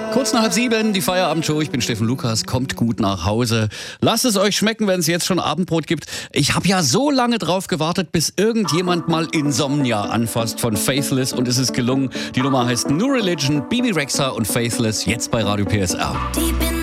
Kurz nach 7, die Feierabendshow. Ich bin Steffen Lukas. Kommt gut nach Hause. Lasst es euch schmecken, wenn es jetzt schon Abendbrot gibt. Ich habe ja so lange drauf gewartet, bis irgendjemand mal Insomnia anfasst von Faithless. Und es ist gelungen. Die Nummer heißt New Religion, Bibi Rexha und Faithless. Jetzt bei Radio PSR.